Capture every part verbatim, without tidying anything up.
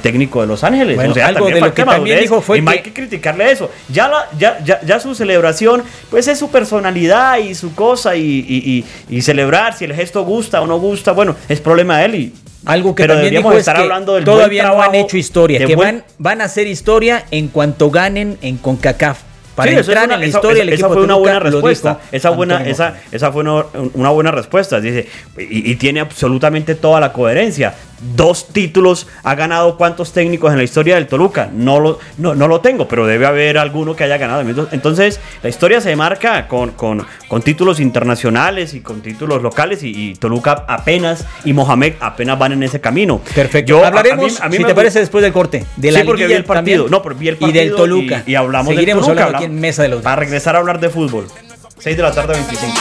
técnico de Los Ángeles. Bueno, o sea, algo de lo que también dijo fue y que... hay que criticarle eso. Ya, la, ya, ya, ya su celebración, pues es su personalidad y su cosa, y, y, y, y celebrar si el gesto gusta o no gusta, bueno, es problema de él. Y algo que pero también dijo es que hablando del todavía no han hecho historia, que buen... van, van a hacer historia en cuanto ganen en CONCACAF. Para sí, entrar una, en la esa, historia, esa, el equipo esa fue una buena Toluca, respuesta. Esa, buena, esa, esa fue una, una buena respuesta. Dice, y, y tiene absolutamente toda la coherencia. Dos títulos ha ganado cuántos técnicos en la historia del Toluca. No lo, no, no lo tengo, pero debe haber alguno que haya ganado. Entonces, la historia se marca con, con, con títulos internacionales y con títulos locales. Y, y Toluca apenas y Mohamed apenas van en ese camino. Perfecto. Yo, Hablaremos, a mí, a mí si te gusta. parece, después del corte. De la sí, porque vi el partido. También, no, pero vi el partido y del Toluca. Y, y hablamos Seguiremos del Toluca. hablando aquí en Mesa de los Para regresar a hablar de fútbol. seis de la tarde, veinticinco.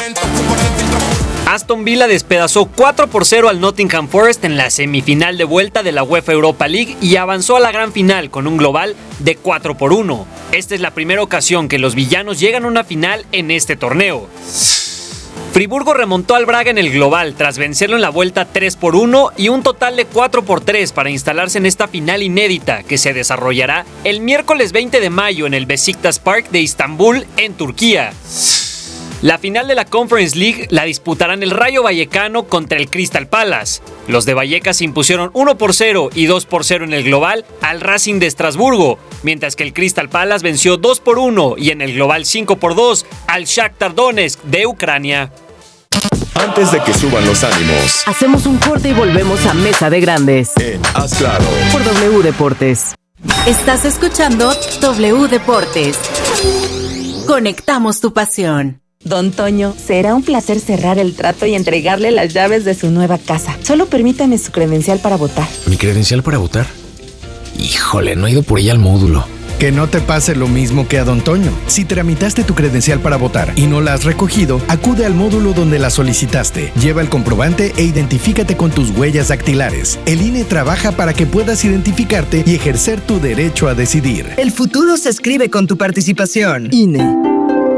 Aston Villa despedazó cuatro por cero al Nottingham Forest en la semifinal de vuelta de la UEFA Europa League y avanzó a la gran final con un global de cuatro por uno. Esta es la primera ocasión que los villanos llegan a una final en este torneo. Friburgo remontó al Braga en el global tras vencerlo en la vuelta tres por uno y un total de cuatro por tres para instalarse en esta final inédita que se desarrollará el miércoles veinte de mayo en el Beşiktaş Park de Estambul, en Turquía. La final de la Conference League la disputarán el Rayo Vallecano contra el Crystal Palace. Los de Vallecas impusieron uno por cero y dos por cero en el global al Racing de Estrasburgo, mientras que el Crystal Palace venció dos por uno y en el global cinco por dos al Shakhtar Donetsk de Ucrania. Antes de que suban los ánimos, hacemos un corte y volvemos a Mesa de Grandes en Haz Claro por W Deportes. Estás escuchando W Deportes. Conectamos tu pasión. Don Toño, será un placer cerrar el trato y entregarle las llaves de su nueva casa. Solo permítame su credencial para votar. ¿Mi credencial para votar? Híjole, no he ido por ella al módulo. Que no te pase lo mismo que a Don Toño. Si tramitaste tu credencial para votar y no la has recogido, acude al módulo donde la solicitaste. Lleva el comprobante e identifícate con tus huellas dactilares. El I N E trabaja para que puedas identificarte y ejercer tu derecho a decidir. El futuro se escribe con tu participación. I N E.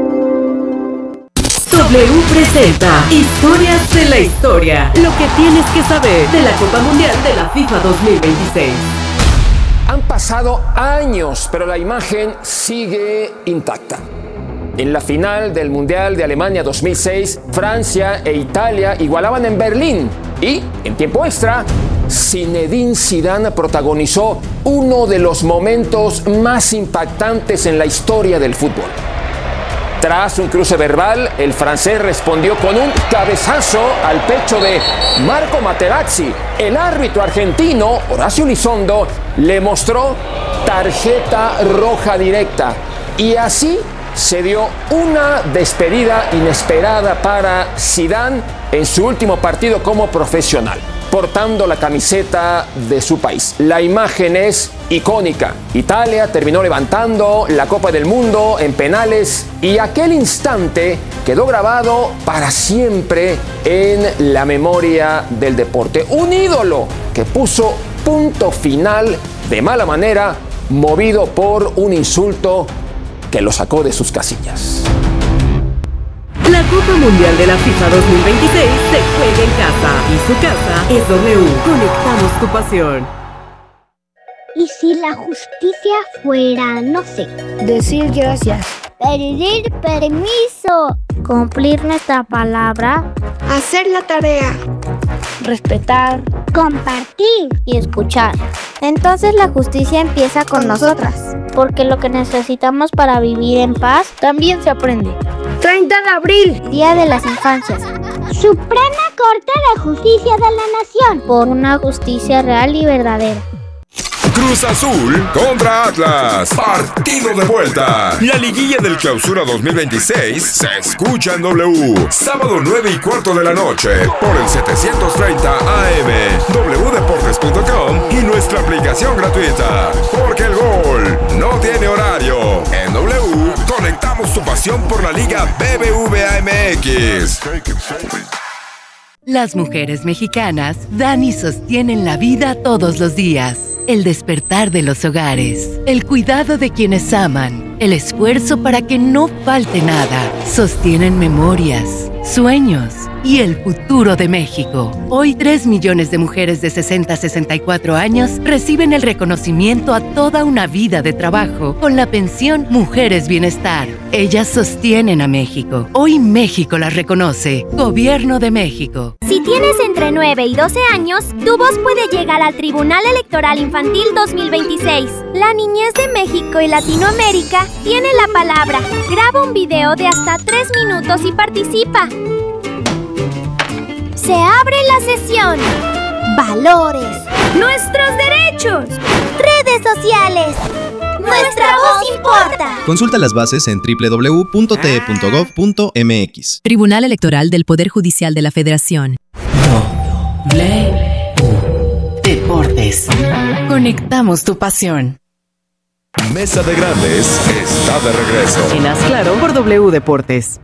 W presenta Historias de la Historia. Lo que tienes que saber de la Copa Mundial de la FIFA dos mil veintiséis. Han pasado años, pero la imagen sigue intacta. En la final del Mundial de Alemania dos mil seis, Francia e Italia igualaban en Berlín. Y, en tiempo extra, Zinedine Zidane protagonizó uno de los momentos más impactantes en la historia del fútbol. Tras un cruce verbal, el francés respondió con un cabezazo al pecho de Marco Materazzi. El árbitro argentino, Horacio Elizondo, le mostró tarjeta roja directa. Y así se dio una despedida inesperada para Zidane en su último partido como profesional, portando la camiseta de su país. La imagen es icónica. Italia terminó levantando la Copa del Mundo en penales y aquel instante quedó grabado para siempre en la memoria del deporte. Un ídolo que puso punto final de mala manera, movido por un insulto que lo sacó de sus casillas. La Copa Mundial de la FIFA dos mil veintiséis se juega en casa y su casa es W. Conectamos tu pasión. ¿Y si la justicia fuera, no sé, decir gracias, pedir permiso, cumplir nuestra palabra, hacer la tarea, respetar, compartir y escuchar? Entonces la justicia empieza con nosotras, porque lo que necesitamos para vivir en paz también se aprende. treinta de abril, Día de las Infancias. Suprema Corte de Justicia de la Nación. Por una justicia real y verdadera. Cruz Azul contra Atlas. Partido de vuelta. La liguilla del Clausura dos mil veintiséis se escucha en W. Sábado nueve y cuarto de la noche por el setecientos treinta A M, w deportes punto com y nuestra aplicación gratuita. Porque el gol no tiene horario. En W conectamos tu pasión por la Liga B B V A M X. Las mujeres mexicanas dan y sostienen la vida todos los días. El despertar de los hogares, el cuidado de quienes aman, el esfuerzo para que no falte nada. Sostienen memorias, sueños y el futuro de México. Hoy, tres millones de mujeres de sesenta a sesenta y cuatro años reciben el reconocimiento a toda una vida de trabajo con la pensión Mujeres Bienestar. Ellas sostienen a México. Hoy México las reconoce. Gobierno de México. Si tienes entre nueve y doce años, tu voz puede llegar al Tribunal Electoral Infantil dos mil veintiséis. La niñez de México y Latinoamérica tiene la palabra. Graba un video de hasta tres minutos y participa. Se abre la sesión. Valores. Nuestros derechos. Redes sociales. Nuestra voz importa. Consulta las bases en doble u doble u doble u punto t e punto gov punto m x. Tribunal Electoral del Poder Judicial de la Federación. W Deportes. Conectamos tu pasión. Mesa de Grandes está de regreso. En Haz Claro por W Deportes.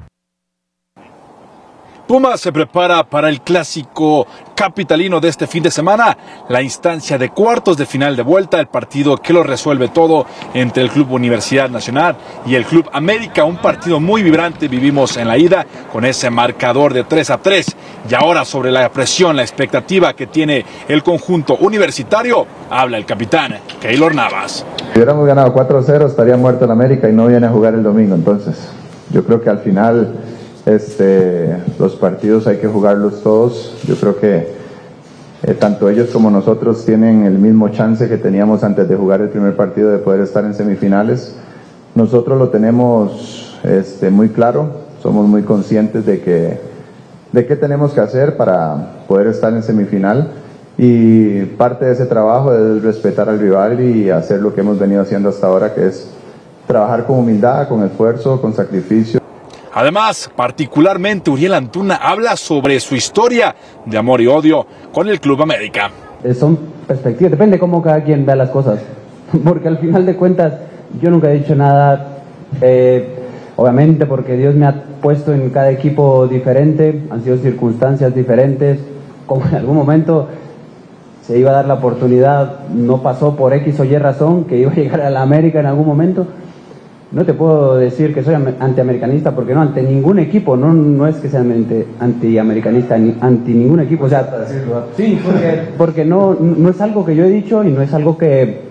Pumas se prepara para el clásico capitalino de este fin de semana, la instancia de cuartos de final de vuelta, el partido que lo resuelve todo entre el Club Universidad Nacional y el Club América, un partido muy vibrante vivimos en la ida con ese marcador de tres a tres, y ahora sobre la presión, la expectativa que tiene el conjunto universitario, habla el capitán Keylor Navas. Si hubiéramos ganado cuatro a cero estaría muerto en América y no viene a jugar el domingo, entonces yo creo que al final Este, los partidos hay que jugarlos todos. Yo creo que eh, tanto ellos como nosotros tienen el mismo chance que teníamos antes de jugar el primer partido de poder estar en semifinales. Nosotros lo tenemos este, muy claro, somos muy conscientes de que de qué tenemos que hacer para poder estar en semifinal, y parte de ese trabajo es respetar al rival y hacer lo que hemos venido haciendo hasta ahora, que es trabajar con humildad, con esfuerzo, con sacrificio. Además, particularmente Uriel Antuna habla sobre su historia de amor y odio con el Club América. Son perspectivas, depende cómo cada quien vea las cosas, porque al final de cuentas yo nunca he dicho nada, eh, obviamente porque Dios me ha puesto en cada equipo diferente, han sido circunstancias diferentes, como en algún momento se iba a dar la oportunidad, no pasó por X o Y razón, que iba a llegar a la América en algún momento. No te puedo decir que soy antiamericanista, porque no, ante ningún equipo, no, no es que sea antiamericanista, ni anti ningún equipo, o sea, sí, porque, porque no, no es algo que yo he dicho y no es algo que,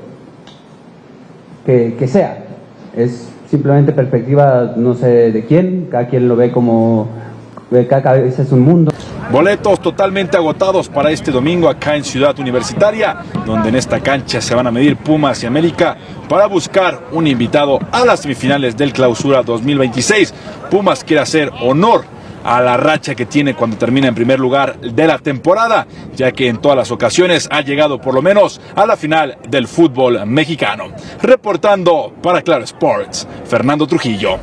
que, que sea, es simplemente perspectiva, no sé de quién, cada quien lo ve como, cada cabeza es un mundo. Boletos totalmente agotados para este domingo acá en Ciudad Universitaria, donde en esta cancha se van a medir Pumas y América para buscar un invitado a las semifinales del Clausura dos mil veintiséis. Pumas quiere hacer honor a la racha que tiene cuando termina en primer lugar de la temporada, ya que en todas las ocasiones ha llegado por lo menos a la final del fútbol mexicano. Reportando para Claro Sports, Fernando Trujillo.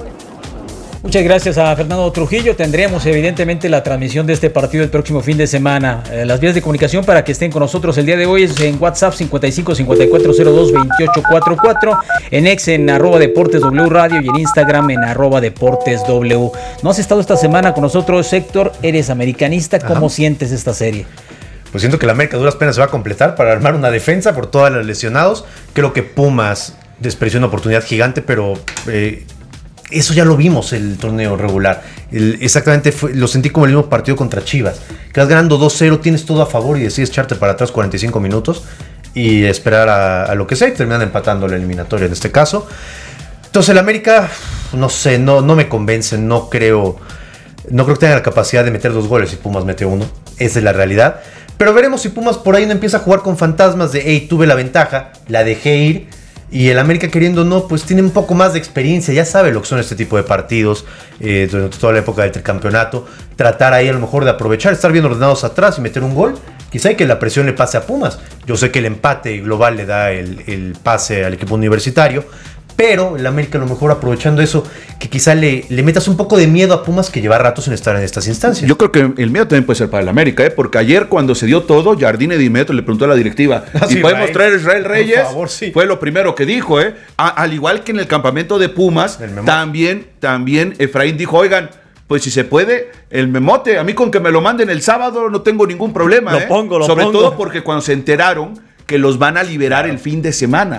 Muchas gracias a Fernando Trujillo. Tendremos evidentemente la transmisión de este partido el próximo fin de semana. Eh, las vías de comunicación para que estén con nosotros el día de hoy es en WhatsApp cincuenta y cinco cincuenta y cuatro cero dos veintiocho cuarenta y cuatro, en X en arroba Deportes W Radio y en Instagram en arroba Deportes W. ¿No has estado esta semana con nosotros, Héctor? Eres americanista. ¿Cómo Ajá. sientes esta serie? Pues siento que la América a duras penas se va a completar para armar una defensa por todos los lesionados. Creo que Pumas desperdició una oportunidad gigante, pero... Eh, eso ya lo vimos el torneo regular. El, exactamente fue, lo sentí como el mismo partido contra Chivas. Quedas ganando dos cero, tienes todo a favor y decides echarte para atrás cuarenta y cinco minutos y esperar a, a lo que sea y terminan empatando la eliminatoria en este caso. Entonces el América, no sé, no, no me convence, no creo, no creo que tenga la capacidad de meter dos goles y Pumas mete uno. Esa es la realidad. Pero veremos si Pumas por ahí no empieza a jugar con fantasmas de, hey, tuve la ventaja, la dejé ir. Y el América, queriendo o no, pues tiene un poco más de experiencia, ya sabe lo que son este tipo de partidos eh, durante toda la época del tricampeonato. Tratar ahí a lo mejor de aprovechar, estar bien ordenados atrás y meter un gol. Quizá que la presión le pase a Pumas. Yo sé que el empate global le da el, el pase al equipo universitario, pero el América a lo mejor aprovechando eso, que quizá le, le metas un poco de miedo a Pumas, que lleva rato sin estar en estas instancias. Yo creo que el miedo también puede ser para el América, ¿eh? Porque ayer cuando se dio todo, Jardine Di Metro le preguntó a la directiva, ¿y sí, podemos Ray. traer a Israel Reyes? Por favor, sí. Fue lo primero que dijo, ¿eh? A, al igual que en el campamento de Pumas, también, también Efraín dijo, oigan, pues si se puede, el memote, a mí con que me lo manden el sábado no tengo ningún problema, Lo ¿eh? pongo, lo Sobre pongo. todo porque cuando se enteraron que los van a liberar el fin de semana.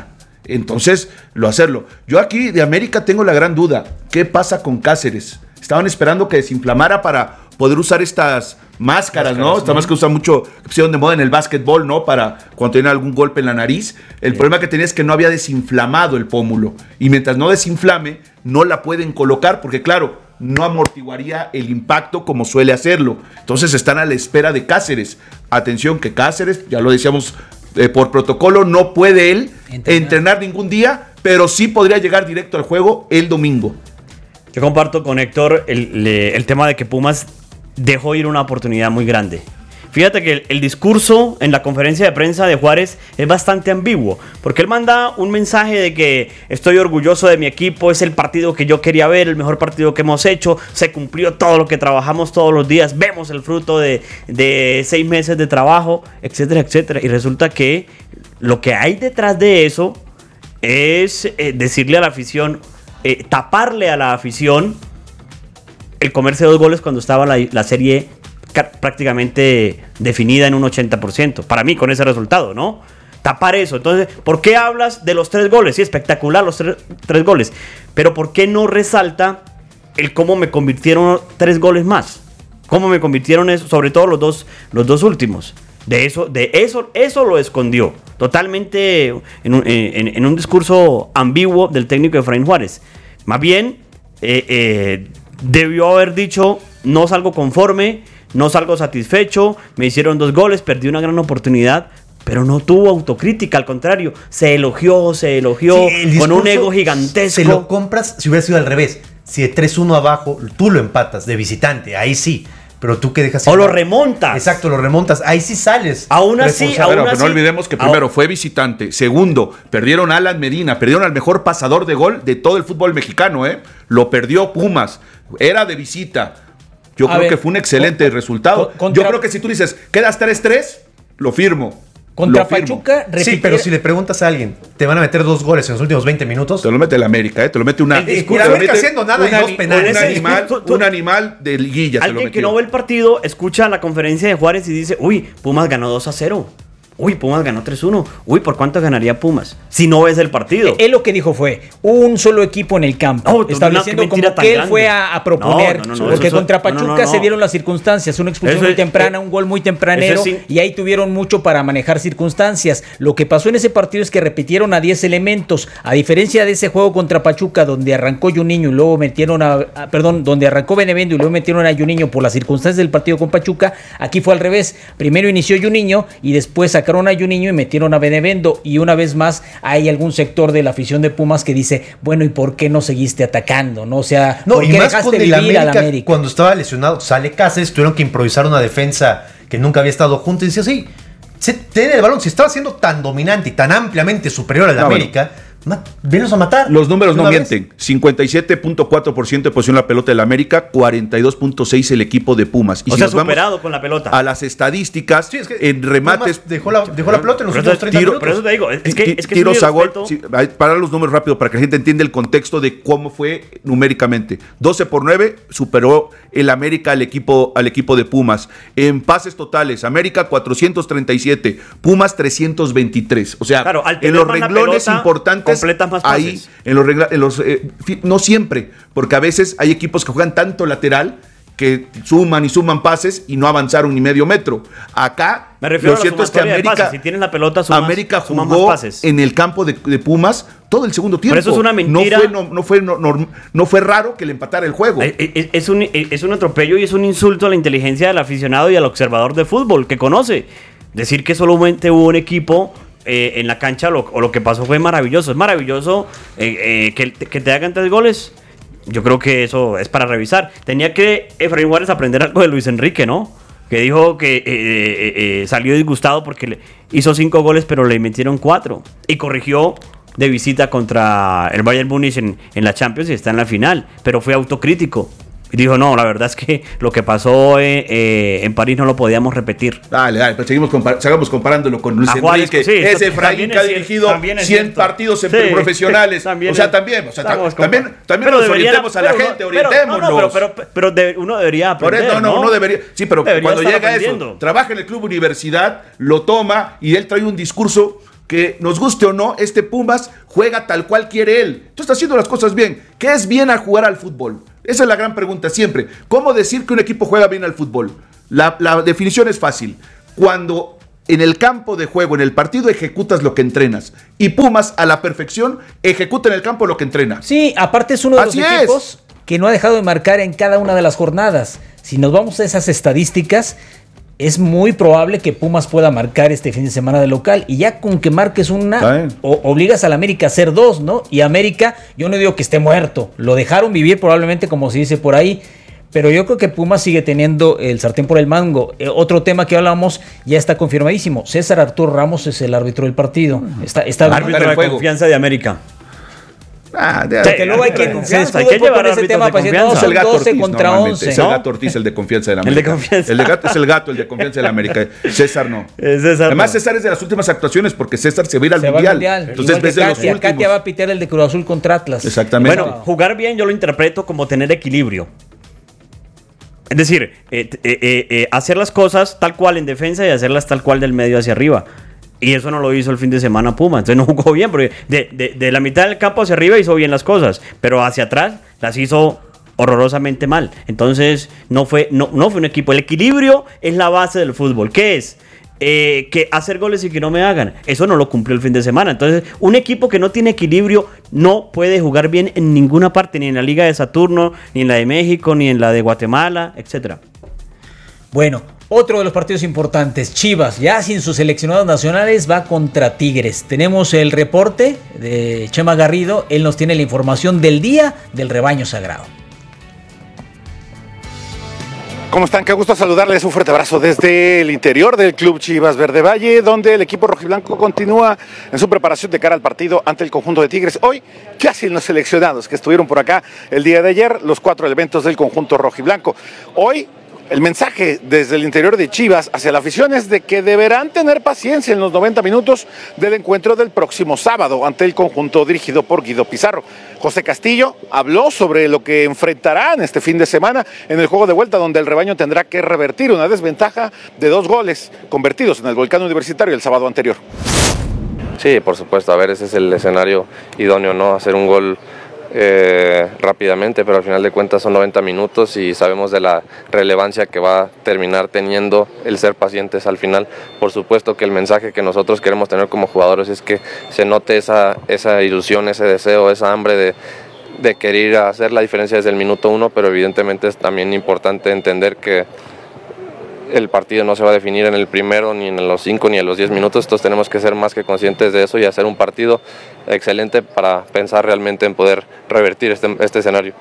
Entonces, lo hacerlo. Yo aquí de América tengo la gran duda. ¿Qué pasa con Cáceres? Estaban esperando que desinflamara para poder usar estas máscaras, ¿no? Esta máscara que usa mucho, que pusieron de moda en el básquetbol, ¿no? Para cuando tienen algún golpe en la nariz. El sí. problema que tenía es que no había desinflamado el pómulo. Y mientras no desinflame, no la pueden colocar porque, claro, no amortiguaría el impacto como suele hacerlo. Entonces están a la espera de Cáceres. Atención que Cáceres, ya lo decíamos, eh, por protocolo no puede él entrenar. entrenar ningún día, pero sí podría llegar directo al juego el domingo. Yo comparto con Héctor el, el tema de que Pumas dejó ir una oportunidad muy grande. Fíjate que el, el discurso en la conferencia de prensa de Juárez es bastante ambiguo, porque él manda un mensaje de que estoy orgulloso de mi equipo, es el partido que yo quería ver, el mejor partido que hemos hecho, se cumplió todo lo que trabajamos todos los días, vemos el fruto de, de seis meses de trabajo, etcétera, etcétera. Y resulta que lo que hay detrás de eso es eh, decirle a la afición, eh, taparle a la afición el comerse dos goles cuando estaba la, la serie prácticamente definida en un ochenta por ciento. Para mí, con ese resultado, ¿no? Tapar eso. Entonces, ¿por qué hablas de los tres goles? Sí, espectacular los tres, tres goles. Pero ¿por qué no resalta el cómo me convirtieron tres goles más? ¿Cómo me convirtieron eso? Sobre todo los dos, los dos últimos. De eso, de eso, eso lo escondió. Totalmente en un, en, en un discurso ambiguo del técnico Efraín Juárez. Más bien, eh, eh, debió haber dicho, no salgo conforme, no salgo satisfecho, me hicieron dos goles, perdí una gran oportunidad, pero no tuvo autocrítica, al contrario, se elogió, se elogió, sí, con un ego gigantesco. Se lo compras si hubiera sido al revés, si de tres uno abajo, tú lo empatas de visitante, ahí sí. Pero tú que dejas... O lo remontas. Exacto, lo remontas. Ahí sí sales. Aún así, aún pero, así. pero no olvidemos que primero fue visitante. Segundo, perdieron a Alan Medina. Perdieron al mejor pasador de gol de todo el fútbol mexicano, ¿eh? Lo perdió Pumas. Era de visita. Yo a creo ver, que fue un excelente con, resultado. Contra, Yo creo que si tú dices, quedas tres tres, lo firmo. Contra Pachuca, sí, pero si le preguntas a alguien, te van a meter dos goles en los últimos veinte minutos. Te lo mete el América, ¿eh? Te lo mete una. El, y la América haciendo nada y dos penales. Un animal, un animal de liguilla. Alguien que no ve el partido, escucha la conferencia de Juárez y dice, uy, Pumas ganó dos a cero. Uy, Pumas ganó tres uno. Uy, ¿por cuánto ganaría Pumas? Si no ves el partido. Él lo que dijo fue un solo equipo en el campo. No, estableciendo como que él grande. fue a, a proponer. No, no, no, no, porque contra es, Pachuca no, no, no. se dieron las circunstancias. Una expulsión eso muy temprana, es, un gol muy tempranero. Sí. Y ahí tuvieron mucho para manejar circunstancias. Lo que pasó en ese partido es que repitieron a diez elementos. A diferencia de ese juego contra Pachuca, donde arrancó Juninho y luego metieron a, a. Perdón, donde arrancó Benevendo y luego metieron a Juninho por las circunstancias del partido con Pachuca. Aquí fue al revés. Primero inició Juninho y después sacaron a Juninho y metieron a Benevendo, y una vez más hay algún sector de la afición de Pumas que dice, bueno, ¿y por qué no seguiste atacando? No, o sea, no, ¿por y qué más dejaste con el vivir América, a la América? Cuando estaba lesionado, sale Cáceres, tuvieron que improvisar una defensa que nunca había estado junto, y decía, sí, se tiene el balón, si estaba siendo tan dominante y tan ampliamente superior a la no, América, bueno. Venlos a matar. Los números no mienten. Vez. cincuenta y siete punto cuatro por ciento de posición la pelota de la América, cuarenta y dos punto seis por ciento el equipo de Pumas. Y o si sea, superado con la pelota. A las estadísticas, sí, es que en remates. Pumas dejó la, dejó la pelota en los últimos treinta tiro, minutos. Por eso te digo, es que, es que tiros es a gol. Sí, para los números rápido, para que la gente entienda el contexto de cómo fue numéricamente. doce por nueve superó el América al equipo, al equipo de Pumas. En pases totales, América cuatrocientos treinta y siete, Pumas trescientos veintitrés. O sea, claro, en los renglones importantes, más ahí en los, regla, en los eh, no siempre, porque a veces hay equipos que juegan tanto lateral que suman y suman pases y no avanzaron ni medio metro. Acá me refiero lo cierto es que América, si tienes la pelota, sumas, América sumas jugó más pases. En el campo de, de Pumas todo el segundo tiempo. Pero eso es una mentira. No fue, no, no fue, no, no, no fue raro que le empatara el juego. Es, es, es, un, es un atropello y es un insulto a la inteligencia del aficionado y al observador de fútbol que conoce. Decir que solamente hubo un equipo Eh, en la cancha lo, o lo que pasó fue maravilloso. Es maravilloso eh, eh, que, que te hagan tres goles. Yo creo que eso es para revisar. Tenía que Efraín Juárez aprender algo de Luis Enrique, ¿no? Que dijo que eh, eh, eh, salió disgustado porque le hizo cinco goles pero le metieron cuatro. Y corrigió de visita contra el Bayern Múnich en, en la Champions y está en la final. Pero fue autocrítico. Y dijo, no, la verdad es que lo que pasó eh, eh, en París no lo podíamos repetir. Dale, dale, pero seguimos compar- sigamos comparándolo con Luis Enrique. Sí, ese Efraín que ha dirigido cien partidos en sí, profesionales. O sea, también, o sea, también, también, también nos debería, orientemos a la gente, no, orientémonos. No, no, pero, pero, pero de, uno debería aprender, Por eso, no, no, no debería. Sí, pero debería cuando llega eso, trabaja en el club universidad, lo toma y él trae un discurso que nos guste o no, este Pumas juega tal cual quiere él. Tú estás haciendo las cosas bien. ¿Qué es bien al jugar al fútbol? Esa es la gran pregunta siempre. ¿Cómo decir que un equipo juega bien al fútbol? La, la definición es fácil. Cuando en el campo de juego, en el partido, ejecutas lo que entrenas. Y Pumas, a la perfección, ejecuta en el campo lo que entrena. Sí, aparte es uno de Así los equipos es. que no ha dejado de marcar en cada una de las jornadas. Si nos vamos a esas estadísticas, es muy probable que Pumas pueda marcar este fin de semana de local. Y ya con que marques una, o, obligas al América a hacer dos, ¿no? Y América, yo no digo que esté muerto. Lo dejaron vivir probablemente, como se dice por ahí. Pero yo creo que Pumas sigue teniendo el sartén por el mango. Eh, otro tema que hablamos ya está confirmadísimo. César Arturo Ramos es el árbitro del partido. Está, está árbitro de confianza de América. Ah, de, o sea, que luego hay quien se hay que llevar ese tema para decir, no, son doce contra once. Es el Gato Ortiz, el de confianza de la América. El de confianza. El de gato es el gato, el de confianza de la América. César no. César Además, no. César es de las últimas actuaciones porque César se va a ir al se mundial. Va al mundial. Entonces, ves de los últimos. Katia va a pitear el de Cruz Azul contra Atlas. Exactamente. Bueno, jugar bien yo lo interpreto como tener equilibrio. Es decir, eh, eh, eh, eh, hacer las cosas tal cual en defensa y hacerlas tal cual del medio hacia arriba. Y eso no lo hizo el fin de semana Puma. Entonces no jugó bien, porque de, de, de la mitad del campo hacia arriba hizo bien las cosas, pero hacia atrás las hizo horrorosamente mal. Entonces no fue, no, no fue un equipo. El equilibrio es la base del fútbol. ¿Qué es? Eh, que hacer goles y que no me hagan. Eso no lo cumplió el fin de semana. Entonces, un equipo que no tiene equilibrio no puede jugar bien en ninguna parte, ni en la Liga de Saturno, ni en la de México, ni en la de Guatemala, etcétera. Bueno, otro de los partidos importantes, Chivas, ya sin sus seleccionados nacionales, va contra Tigres. Tenemos el reporte de Chema Garrido. Él nos tiene la información del día del rebaño sagrado. ¿Cómo están? Qué gusto saludarles. Un fuerte abrazo desde el interior del Club Chivas Verde Valle, donde el equipo rojiblanco continúa en su preparación de cara al partido ante el conjunto de Tigres. Hoy, ya sin los seleccionados que estuvieron por acá el día de ayer, los cuatro elementos del conjunto rojiblanco. Hoy, el mensaje desde el interior de Chivas hacia la afición es de que deberán tener paciencia en los noventa minutos del encuentro del próximo sábado ante el conjunto dirigido por Guido Pizarro. José Castillo habló sobre lo que enfrentarán este fin de semana en el juego de vuelta, donde el rebaño tendrá que revertir una desventaja de dos goles convertidos en el Volcán Universitario el sábado anterior. Sí, por supuesto. A ver, ese es el escenario idóneo, ¿no? Hacer un gol Eh, rápidamente, pero al final de cuentas son noventa minutos y sabemos de la relevancia que va a terminar teniendo el ser pacientes al final. Por supuesto que el mensaje que nosotros queremos tener como jugadores es que se note esa, esa ilusión, ese deseo, esa hambre de, de querer hacer la diferencia desde el minuto uno, pero evidentemente es también importante entender que el partido no se va a definir en el primero, ni en los cinco, ni en los diez minutos. Entonces tenemos que ser más que conscientes de eso y hacer un partido excelente para pensar realmente en poder revertir este, este escenario.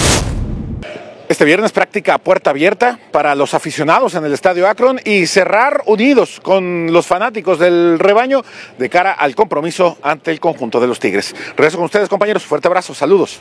Este viernes práctica a puerta abierta para los aficionados en el Estadio Akron y cerrar unidos con los fanáticos del rebaño de cara al compromiso ante el conjunto de los Tigres. Regreso con ustedes, compañeros. Fuerte abrazo. Saludos.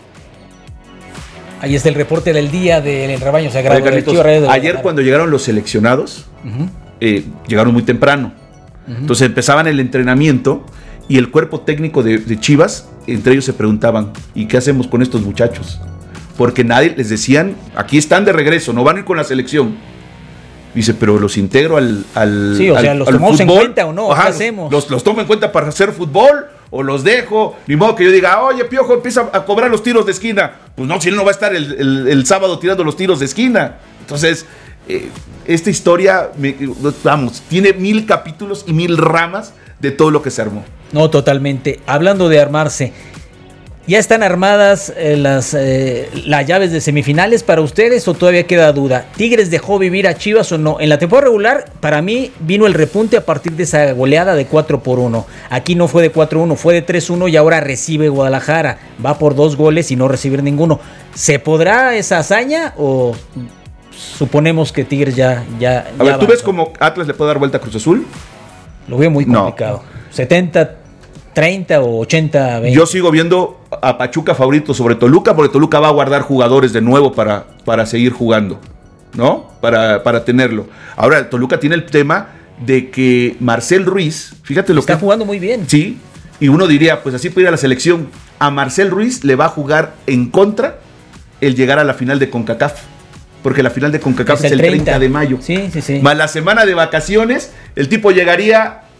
Ahí está el reporte del día del rebaño sagrado. Oye, Carlitos, del ayer cuando llegaron los seleccionados, uh-huh. eh, llegaron muy temprano. Uh-huh. Entonces empezaban el entrenamiento y el cuerpo técnico de, de Chivas, entre ellos se preguntaban, ¿y qué hacemos con estos muchachos? Porque nadie les decían, aquí están de regreso, no van a ir con la selección. Dice, pero los integro al, al Sí, o al, sea, ¿los al tomamos fútbol? en cuenta o no? Ajá, ¿Qué hacemos? Los, los tomo en cuenta para hacer fútbol o los dejo. Ni modo que yo diga, oye, Piojo, empieza a cobrar los tiros de esquina. Pues no, si él no va a estar el, el, el sábado tirando los tiros de esquina. Entonces, eh, esta historia, me, vamos, tiene mil capítulos y mil ramas de todo lo que se armó. No, totalmente. Hablando de armarse, ¿ya están armadas eh, las, eh, las llaves de semifinales para ustedes o todavía queda duda? ¿Tigres dejó vivir a Chivas o no? En la temporada regular, para mí, vino el repunte a partir de esa goleada de cuatro por uno. Aquí no fue de cuatro uno, fue de tres uno y ahora recibe Guadalajara. Va por dos goles y no recibir ninguno. ¿Se podrá esa hazaña o suponemos que Tigres ya... ya a ya ver, ¿tú ves cómo Atlas le puede dar vuelta a Cruz Azul? Lo veo muy complicado. No. setenta treinta o ochenta veinte. Yo sigo viendo a Pachuca favorito sobre Toluca, porque Toluca va a guardar jugadores de nuevo para, para seguir jugando, ¿no? Para, para tenerlo. Ahora, Toluca tiene el tema de que Marcel Ruiz, fíjate lo Está que... Está jugando muy bien. Sí, y uno diría, pues así puede ir a la selección. A Marcel Ruiz le va a jugar en contra el llegar a la final de CONCACAF, porque la final de CONCACAF es, es el treinta de mayo. Sí, sí, sí. Más la semana de vacaciones, el tipo llegaría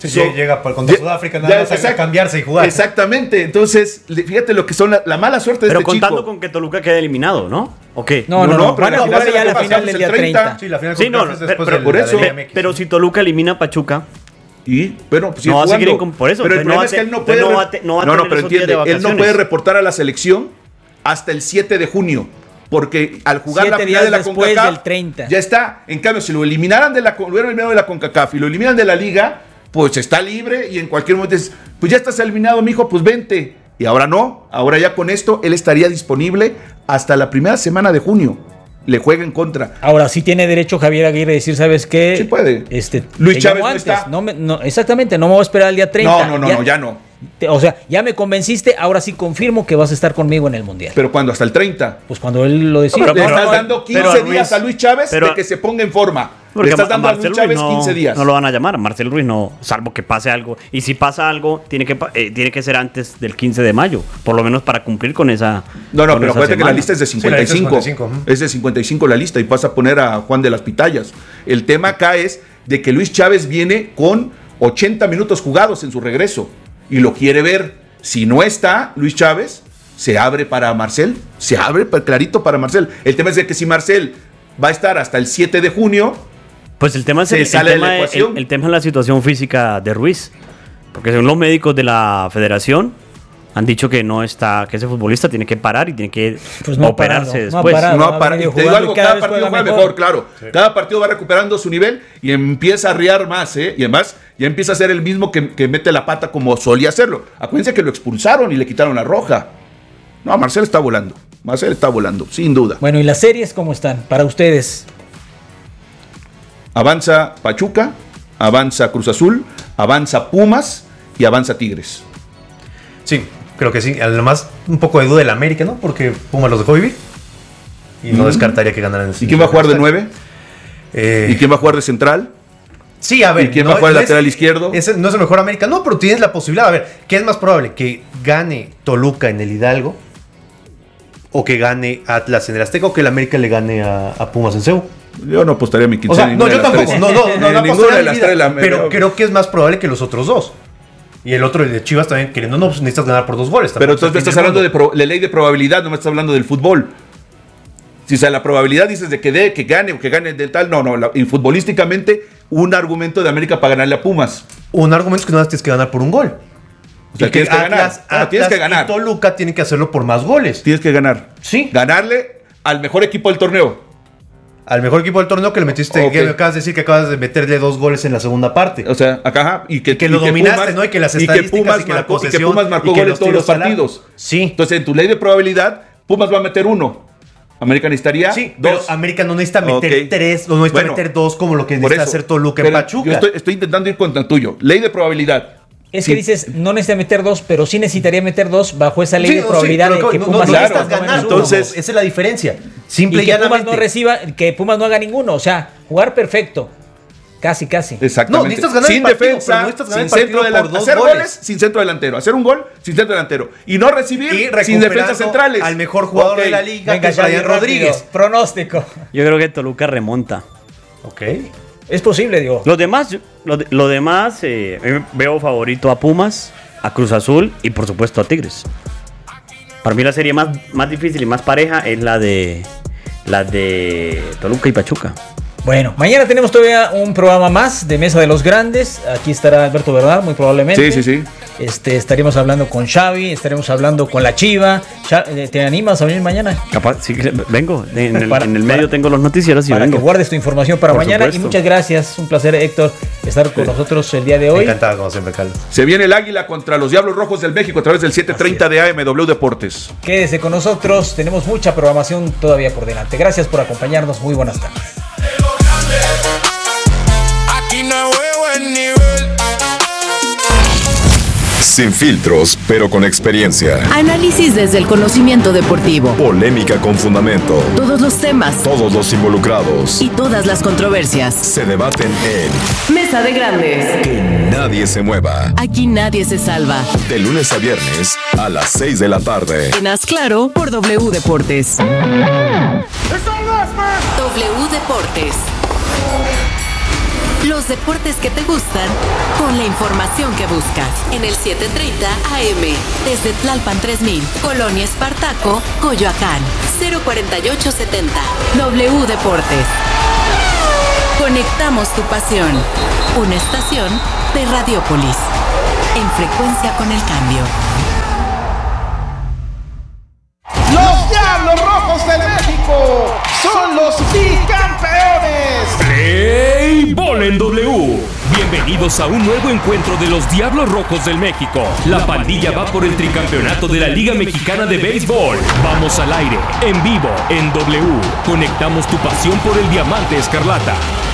Sí, So, llega para contra Sudáfrica nada ya, más exact, a cambiarse y jugar. Exactamente. Entonces, fíjate lo que son la, la mala suerte de pero este contando chico. con que Toluca quede eliminado, ¿no? ¿O qué? No, no, no. no, pero van a jugar ya la final del día treinta. Sí, la final sí, no, después pero, del, por eso. de Pero si Toluca elimina a Pachuca. Y, bueno, pues no va a seguir con, por eso. Pero el problema es que él no puede. No, va te, no, va no, no pero entiende, él no puede reportar a la selección hasta el siete de junio. Porque al jugar la final de la CONCACAF del treinta. Ya está. En cambio, si lo eliminaran de la, lo hubieran eliminado de la CONCACAF y lo eliminan de la liga, pues está libre y en cualquier momento es, pues ya estás eliminado, mijo, pues vente. Y ahora no, ahora ya con esto él estaría disponible hasta la primera semana de junio. Le juega en contra. Ahora sí tiene derecho Javier Aguirre a decir, ¿sabes qué? Sí puede. Este, Luis Chávez no está. No me, no, exactamente, no me voy a esperar al día treinta. No, no, no, ya, no, ya no. Te, o sea, ya me convenciste, ahora sí confirmo que vas a estar conmigo en el Mundial. ¿Pero cuándo? ¿Hasta el treinta? Pues cuando él lo decida. No, pero no, le estás no, dando quince pero a Luis, días a Luis Chávez pero, de que se ponga en forma. Porque le estás dando a, a Luis Chávez no, quince días. No lo van a llamar, a Marcel Ruiz no, salvo que pase algo. Y si pasa algo, tiene que, eh, tiene que ser antes del quince de mayo, por lo menos para cumplir con esa. No, no, pero acuérdate que la lista es de cincuenta y cinco. Sí, cincuenta y cinco. Es de cincuenta y cinco la lista y vas a poner a Juan de las Pitayas. El tema acá es de que Luis Chávez viene con ochenta minutos jugados en su regreso y lo quiere ver. Si no está Luis Chávez, se abre para Marcel, se abre clarito para Marcel. El tema es de que si Marcel va a estar hasta el siete de junio, pues el tema es el, el, tema el, el, el tema es la situación física de Ruiz, porque según los médicos de la federación han dicho que no está, que ese futbolista tiene que parar y tiene que pues no operarse parado, después. No, parado, no ha parado. Y te digo algo, cada, cada partido juega mejor, mejor claro. Sí. Cada partido va recuperando su nivel y empieza a arriar más, ¿eh? Y además ya empieza a ser el mismo que, que mete la pata como solía hacerlo. Acuérdense que lo expulsaron y le quitaron la roja. No, Marcel está volando. Marcel está volando, sin duda. Bueno, ¿y las series cómo están para ustedes? Avanza Pachuca, avanza Cruz Azul, avanza Pumas y avanza Tigres. Sí, creo que sí. Además, un poco de duda del América, ¿no? Porque Pumas los dejó vivir. Y no mm. descartaría que ganaran. ¿Y quién va a jugar de nueve? Eh, ¿Y quién va a jugar de central? Sí, a ver. ¿Y quién no, va a jugar de lateral es, izquierdo? Ese no es el mejor América. No, pero tienes la posibilidad. A ver, ¿qué es más probable? ¿Que gane Toluca en el Hidalgo? ¿O que gane Atlas en el Azteca? ¿O que el América le gane a, a Pumas en Ceú? Yo no apostaría mi quincena. O sea, no, yo tampoco. Tres. No, no, no, no, no ninguna de las tres. La, pero creo que es más probable que los otros dos. Y el otro, el de Chivas, también queriendo, no, pues necesitas ganar por dos goles. Pero entonces me estás hablando de pro, la ley de probabilidad, no me estás hablando del fútbol. Si o sea, la probabilidad dices de que, de, que gane o que gane del tal, no, no. La, y futbolísticamente, un argumento de América para ganarle a Pumas. Un argumento es que no tienes que ganar por un gol. O sea, tienes que, que ganar. Atlas, Atlas tienes que ganar. Y Toluca tienen que hacerlo por más goles. Tienes que ganar. Sí. Ganarle al mejor equipo del torneo. Al mejor equipo del torneo que le metiste, okay. Que me acabas de decir que acabas de meterle dos goles en la segunda parte. O sea, acá, ajá, y que, y que lo y dominaste, Pumas, ¿no? Y que las estadísticas y que Pumas y que marcó, la posesión, y que Pumas marcó goles todos los partidos. Sí. Entonces, en tu ley de probabilidad, Pumas va a meter uno. América necesitaría sí, dos. Pero América no necesita meter okay. tres, no necesita bueno, meter dos como lo que necesita eso, hacer Toluca en Pachuca. Yo estoy, estoy intentando ir contra el tuyo. Ley de probabilidad. Es sí. que dices, no necesita meter dos, pero sí necesitaría meter dos bajo esa ley sí, de probabilidad no, sí, de que no, Pumas no, no necesitas ganar. Entonces, esa es la diferencia. Simple y que Pumas no reciba, que Pumas no haga ninguno. O sea, jugar perfecto. Casi, casi. Exactamente. No, necesitas ganar sin el partido, defensa, no necesitas ganar sin el centro delantero. Hacer goles. goles sin centro delantero. Hacer un gol sin centro delantero. Y no recibir y sin defensas centrales. Al mejor jugador okay. de la liga, Venga, que es Ryan Rodríguez. Pronóstico. Yo creo que Toluca remonta. Ok. Es posible, digo. Los demás, lo, lo demás eh, veo favorito a Pumas, a Cruz Azul y por supuesto a Tigres. Para mí la serie más, más difícil y más pareja es la de la de Toluca y Pachuca. Bueno, mañana tenemos todavía un programa más de Mesa de los Grandes. Aquí estará Alberto Bernal, muy probablemente. Sí, sí, sí. Este, estaremos hablando con Xavi, estaremos hablando con la Chiva. ¿Te animas a venir mañana? Capaz, sí, vengo. En el, para, en el medio para, tengo los noticieros y para vengo. que guardes tu información para Por mañana. Supuesto. Y muchas gracias. Un placer, Héctor, estar con sí. nosotros el día de hoy. Encantado, como siempre, Carlos. Se viene el Águila contra los Diablos Rojos del México a través del siete treinta de A M W Deportes. Quédese con nosotros. Tenemos mucha programación todavía por delante. Gracias por acompañarnos. Muy buenas tardes. Sin filtros, pero con experiencia. Análisis desde el conocimiento deportivo. Polémica con fundamento. Todos los temas. Todos los involucrados. Y todas las controversias. Se debaten en Mesa de Grandes. Que nadie se mueva. Aquí nadie se salva. De lunes a viernes a las seis de la tarde. En Haz Claro por W Deportes. W Deportes. Los deportes que te gustan con la información que buscas. En el setecientos treinta A M. Desde Tlalpan tres mil, Colonia Espartaco, Coyoacán. cero cuarenta y ocho setenta. W Deportes. Conectamos tu pasión. Una estación de Radiopolis. En frecuencia con el cambio. Los Diablos Rojos de México son los bicampeones. Play Ball en W. Bienvenidos a un nuevo encuentro de los Diablos Rojos del México. La pandilla va por el tricampeonato de la Liga Mexicana de Béisbol. Vamos al aire, en vivo, en W. Conectamos tu pasión por el diamante escarlata.